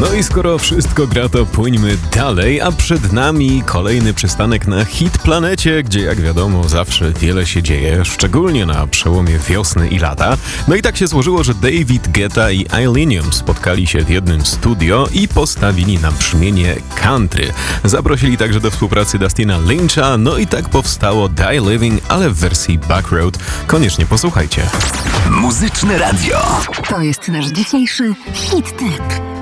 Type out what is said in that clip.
No i skoro wszystko gra, to płyńmy dalej, a przed nami kolejny przystanek na Hit Planecie, gdzie jak wiadomo zawsze wiele się dzieje, szczególnie na przełomie wiosny i lata. No i tak się złożyło, że David Guetta i Illenium spotkali się w jednym studio i postawili na brzmienie country. Zaprosili także do współpracy Dustina Lyncha, no i tak powstało Die Living, ale w wersji Backroad. Koniecznie posłuchajcie. Muzyczne Radio. To jest nasz dzisiejszy Hit Tip.